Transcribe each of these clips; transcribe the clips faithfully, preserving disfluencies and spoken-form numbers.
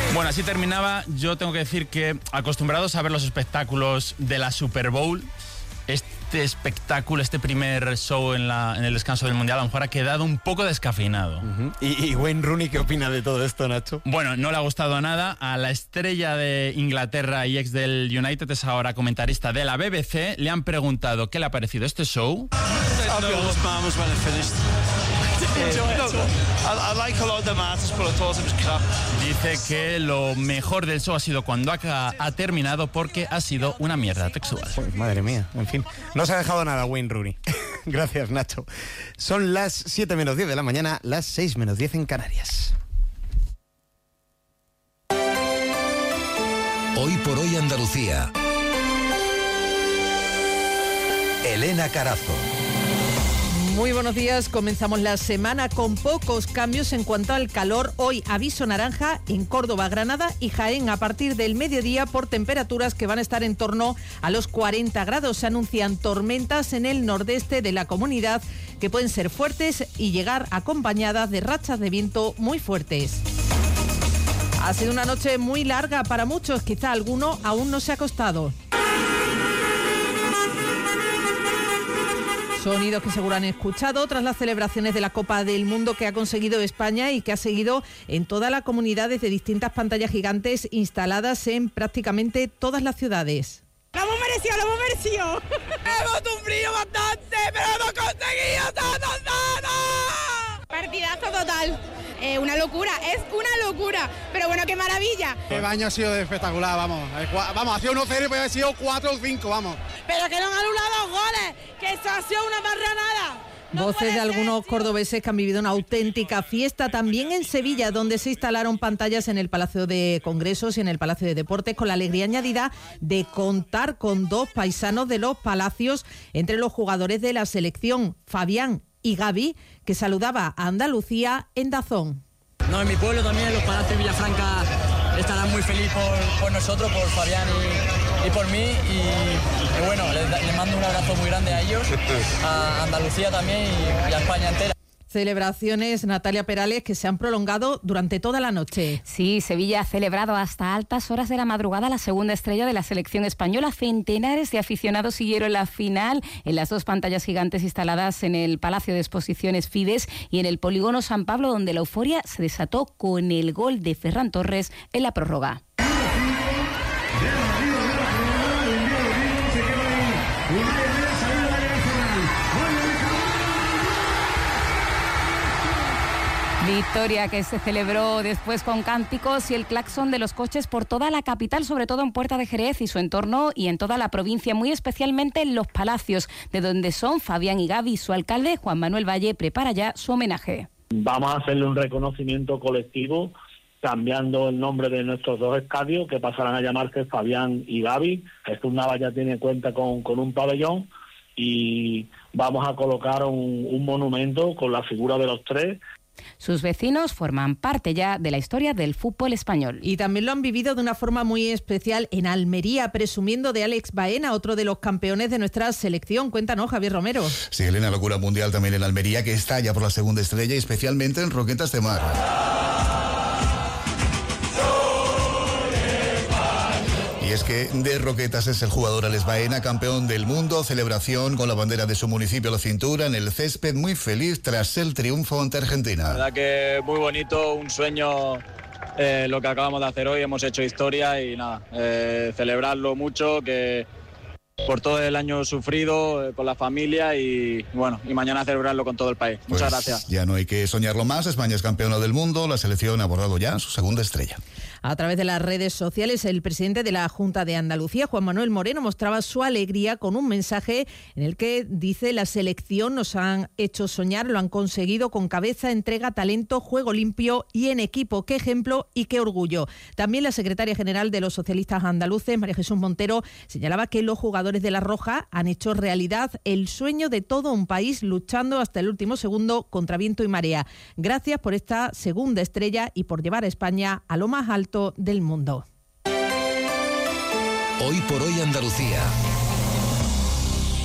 Bueno, así terminaba. Yo tengo que decir que, acostumbrados a ver los espectáculos de la Super Bowl, este espectáculo, este primer show en, la, en el descanso del Mundial, a lo mejor ha quedado un poco descafeinado. Uh-huh. ¿Y, ¿Y Wayne Rooney qué opina de todo esto, Nacho? Bueno, no le ha gustado nada. A la estrella de Inglaterra y ex del United, es ahora comentarista de la B B C, le han preguntado qué le ha parecido este show. Dice que lo mejor del show ha sido cuando ha, ha terminado, porque ha sido una mierda textual. Pues, madre mía, en fin. No se ha dejado nada Wayne Rooney. Gracias, Nacho. Son las siete menos diez de la mañana, las seis menos diez en Canarias. Hoy por hoy Andalucía. Elena Carazo. Muy buenos días, comenzamos la semana con pocos cambios en cuanto al calor. Hoy aviso naranja en Córdoba, Granada y Jaén a partir del mediodía por temperaturas que van a estar en torno a los cuarenta grados. Se anuncian tormentas en el nordeste de la comunidad que pueden ser fuertes y llegar acompañadas de rachas de viento muy fuertes. Ha sido una noche muy larga para muchos, quizá alguno aún no se ha acostado. Sonidos que seguro han escuchado tras las celebraciones de la Copa del Mundo que ha conseguido España y que ha seguido en toda la comunidad desde distintas pantallas gigantes instaladas en prácticamente todas las ciudades. ¡Lo hemos merecido, lo hemos merecido! ¡Hemos sufrido bastante, pero hemos conseguido todo, todo! Partidazo total. Eh, una locura, es una locura, pero bueno, qué maravilla. El baño ha sido espectacular, vamos, vamos, ha sido uno cero y puede haber sido cuatro o cinco, vamos. Pero que no han anulado goles, que eso ha sido una marranada. No Voces de algunos cordobeses que han vivido una auténtica fiesta también en Sevilla, donde se instalaron pantallas en el Palacio de Congresos y en el Palacio de Deportes, con la alegría añadida de contar con dos paisanos de los palacios entre los jugadores de la selección, Fabián y Gaby, que saludaba a Andalucía en Dazón. No, en mi pueblo también, los palacios de Villafranca estarán muy felices por, por nosotros, por Fabián y, y por mí. Y, y bueno, les, les mando un abrazo muy grande a ellos, a Andalucía también y, y a España entera. Celebraciones, Natalia Perales, que se han prolongado durante toda la noche. Sí, Sevilla ha celebrado hasta altas horas de la madrugada la segunda estrella de la selección española. Centenares de aficionados siguieron la final en las dos pantallas gigantes instaladas en el Palacio de Exposiciones Fides y en el Polígono San Pablo, donde la euforia se desató con el gol de Ferran Torres en la prórroga. Victoria que se celebró después con cánticos y el claxon de los coches por toda la capital, sobre todo en Puerta de Jerez y su entorno y en toda la provincia, muy especialmente en los palacios, de donde son Fabián y Gaby. Su alcalde, Juan Manuel Valle, prepara ya su homenaje. Vamos a hacerle un reconocimiento colectivo, cambiando el nombre de nuestros dos estadios, que pasarán a llamarse Fabián y Gaby. Jesús Navas ya tiene cuenta con, con un pabellón y vamos a colocar un, un monumento con la figura de los tres. Sus vecinos forman parte ya de la historia del fútbol español. Y también lo han vivido de una forma muy especial en Almería, presumiendo de Alex Baena, otro de los campeones de nuestra selección. Cuéntanos, Javier Romero. Sí, Elena, locura mundial también en Almería, que está ya por la segunda estrella, y especialmente en Roquetas de Mar. Y es que de Roquetas es el jugador Alex Baena, campeón del mundo, celebración con la bandera de su municipio a la cintura, en el césped, muy feliz tras el triunfo ante Argentina. La verdad que muy bonito, un sueño eh, lo que acabamos de hacer hoy, hemos hecho historia y nada, eh, celebrarlo mucho, que por todo el año sufrido, eh, con la familia y bueno, y mañana celebrarlo con todo el país. Pues muchas gracias. Ya no hay que soñarlo más, España es campeona del mundo, la selección ha abordado ya su segunda estrella. A través de las redes sociales, el presidente de la Junta de Andalucía, Juan Manuel Moreno, mostraba su alegría con un mensaje en el que dice: la selección nos han hecho soñar, lo han conseguido con cabeza, entrega, talento, juego limpio y en equipo. Qué ejemplo y qué orgullo. También la secretaria general de los socialistas andaluces, María Jesús Montero, señalaba que los jugadores de La Roja han hecho realidad el sueño de todo un país, luchando hasta el último segundo contra viento y marea. Gracias por esta segunda estrella y por llevar a España a lo más alto del mundo. Hoy por hoy Andalucía.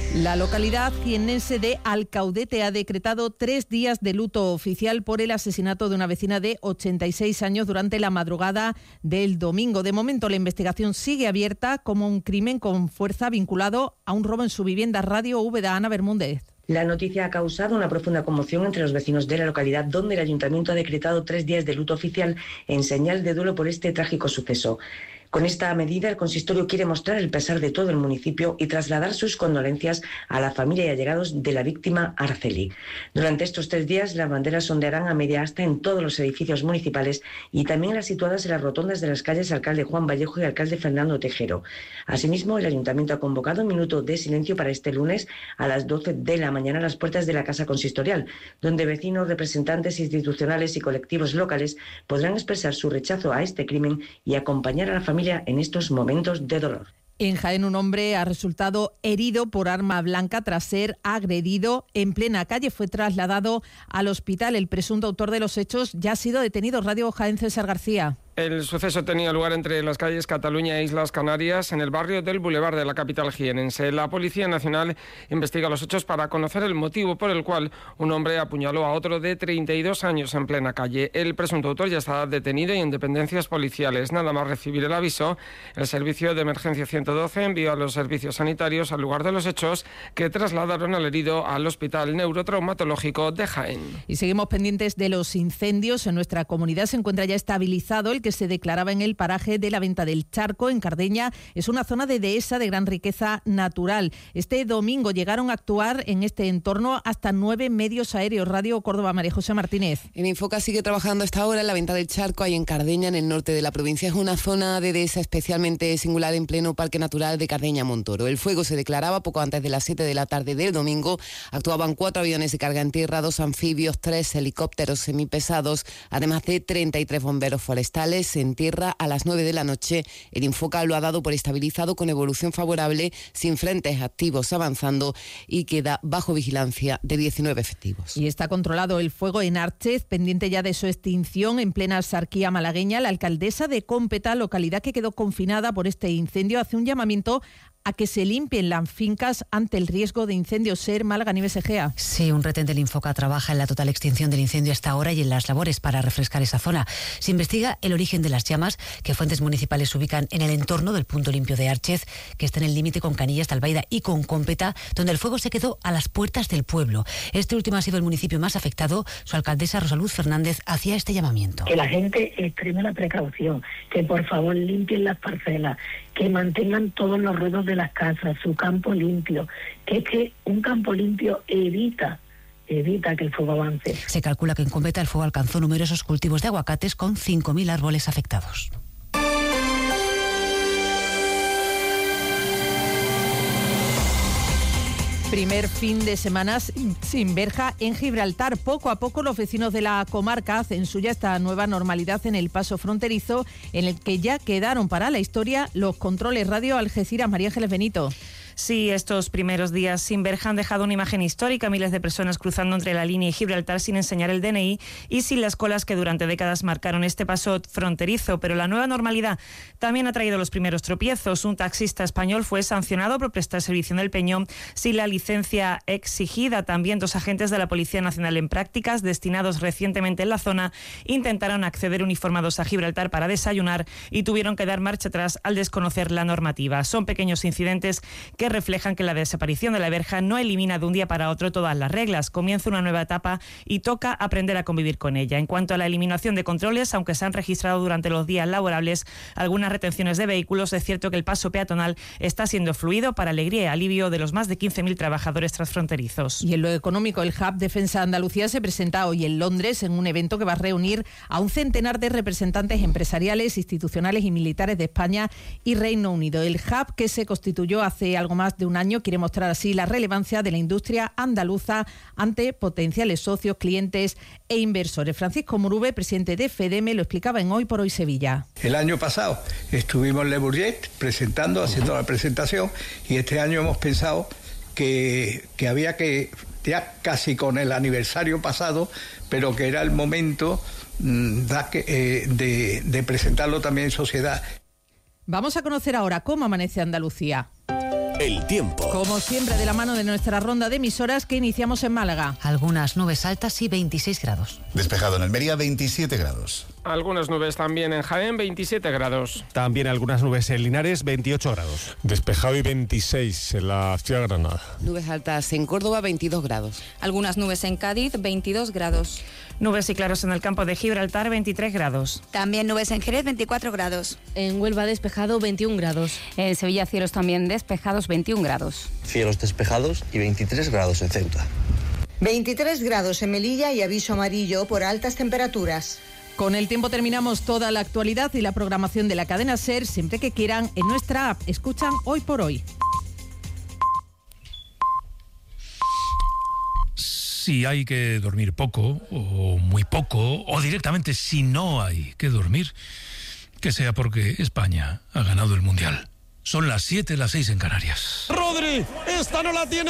La localidad jiennense de Alcaudete ha decretado tres días de luto oficial por el asesinato de una vecina de ochenta y seis años durante la madrugada del domingo. De momento, la investigación sigue abierta como un crimen con fuerza vinculado a un robo en su vivienda. Radio Úbeda, Ana Bermúdez. La noticia ha causado una profunda conmoción entre los vecinos de la localidad, donde el ayuntamiento ha decretado tres días de luto oficial en señal de duelo por este trágico suceso. Con esta medida, el consistorio quiere mostrar el pesar de todo el municipio y trasladar sus condolencias a la familia y allegados de la víctima Araceli. Durante estos tres días, las banderas ondearán a media asta en todos los edificios municipales y también las situadas en las rotondas de las calles Alcalde Juan Vallejo y Alcalde Fernando Tejero. Asimismo, el ayuntamiento ha convocado un minuto de silencio para este lunes a las doce de la mañana a las puertas de la Casa Consistorial, donde vecinos, representantes institucionales y colectivos locales podrán expresar su rechazo a este crimen y acompañar a la familia en estos momentos de dolor. En Jaén, un hombre ha resultado herido por arma blanca tras ser agredido en plena calle. Fue trasladado al hospital. El presunto autor de los hechos ya ha sido detenido. Radio Jaén, César García. El suceso tenía lugar entre las calles Cataluña e Islas Canarias, en el barrio del Boulevard de la capital jienense. La Policía Nacional investiga los hechos para conocer el motivo por el cual un hombre apuñaló a otro de treinta y dos años en plena calle. El presunto autor ya está detenido y en dependencias policiales. Nada más recibir el aviso, el servicio de emergencia ciento doce envió a los servicios sanitarios al lugar de los hechos, que trasladaron al herido al Hospital Neurotraumatológico de Jaén. Y seguimos pendientes de los incendios. En nuestra comunidad se encuentra ya estabilizado el que se declaraba en el paraje de la Venta del Charco, en Cardeña. Es una zona de dehesa de gran riqueza natural. Este domingo llegaron a actuar en este entorno hasta nueve medios aéreos. Radio Córdoba, María José Martínez. En Infoca sigue trabajando a esta hora en la Venta del Charco, ahí en Cardeña, en el norte de la provincia. Es una zona de dehesa especialmente singular en pleno Parque Natural de Cardeña-Montoro. El fuego se declaraba poco antes de las siete de la tarde del domingo. Actuaban cuatro aviones de carga en tierra, dos anfibios, tres helicópteros semipesados, además de treinta y tres bomberos forestales en tierra. A las nueve de la noche, el Infoca lo ha dado por estabilizado con evolución favorable, sin frentes activos avanzando, y queda bajo vigilancia de diecinueve efectivos. Y está controlado el fuego en Árchez, pendiente ya de su extinción en plena Sarquía malagueña. La alcaldesa de Cómpeta, localidad que quedó confinada por este incendio, hace un llamamiento a que se limpien las fincas ante el riesgo de incendio. Ser Málaga, Nieves Egea. Sí, un retén del Infoca trabaja en la total extinción del incendio hasta ahora y en las labores para refrescar esa zona. Se investiga el origen de las llamas, que fuentes municipales ubican en el entorno del punto limpio de Árchez, que está en el límite con Canillas de Albaida y con Cómpeta, donde el fuego se quedó a las puertas del pueblo. Este último ha sido el municipio más afectado. Su alcaldesa Rosaluz Fernández hacía este llamamiento. Que la gente extreme la precaución, que por favor limpien las parcelas, que mantengan todos los ruedos de las casas, su campo limpio, que es que un campo limpio evita evita que el fuego avance. Se calcula que en Cómpeta el fuego alcanzó numerosos cultivos de aguacates con cinco mil árboles afectados. Primer fin de semana sin verja en Gibraltar. Poco a poco los vecinos de la comarca hacen suya esta nueva normalidad en el paso fronterizo, en el que ya quedaron para la historia los controles radio Algeciras. María Ángeles Benito. Sí, estos primeros días sin verja han dejado una imagen histórica, miles de personas cruzando entre la línea y Gibraltar sin enseñar el D N I y sin las colas que durante décadas marcaron este paso fronterizo. Pero la nueva normalidad también ha traído los primeros tropiezos. Un taxista español fue sancionado por prestar servicio en el Peñón sin la licencia exigida. También dos agentes de la Policía Nacional en prácticas, destinados recientemente en la zona, intentaron acceder uniformados a Gibraltar para desayunar y tuvieron que dar marcha atrás al desconocer la normativa. Son pequeños incidentes que reflejan que la desaparición de la verja no elimina de un día para otro todas las reglas. Comienza una nueva etapa y toca aprender a convivir con ella. En cuanto a la eliminación de controles, aunque se han registrado durante los días laborables algunas retenciones de vehículos, es cierto que el paso peatonal está siendo fluido para alegría y alivio de los más de quince mil trabajadores transfronterizos. Y en lo económico, el Hub Defensa Andalucía se presenta hoy en Londres en un evento que va a reunir a un centenar de representantes empresariales, institucionales y militares de España y Reino Unido. El Hub, que se constituyó hace algo más de un año, quiere mostrar así la relevancia de la industria andaluza ante potenciales socios, clientes e inversores. Francisco Murube, presidente de FEDEME, lo explicaba en Hoy por Hoy Sevilla. El año pasado estuvimos en Le Bourget presentando, haciendo la presentación, y este año hemos pensado que, que había que, ya casi con el aniversario pasado, pero que era el momento mm, de, de, de presentarlo también en sociedad. Vamos a conocer ahora cómo amanece Andalucía. El tiempo. Como siempre, de la mano de nuestra ronda de emisoras que iniciamos en Málaga. Algunas nubes altas y veintiséis grados. Despejado en Almería, veintisiete grados. Algunas nubes también en Jaén, veintisiete grados. También algunas nubes en Linares, veintiocho grados. Despejado y veintiséis en la ciudad de Granada. Nubes altas en Córdoba, veintidós grados. Algunas nubes en Cádiz, veintidós grados. Nubes y claros en el campo de Gibraltar, veintitrés grados. También nubes en Jerez, veinticuatro grados. En Huelva despejado, veintiún grados. En Sevilla cielos también despejados, veintiún grados. Cielos despejados y veintitrés grados en Ceuta. veintitrés grados en Melilla y aviso amarillo por altas temperaturas. Con el tiempo terminamos toda la actualidad y la programación de la cadena SER, siempre que quieran, en nuestra app. Escuchan Hoy por Hoy. Si hay que dormir poco, o muy poco, o directamente si no hay que dormir, que sea porque España ha ganado el Mundial. Son las siete, las seis en Canarias. Rodri, esta no la tiene.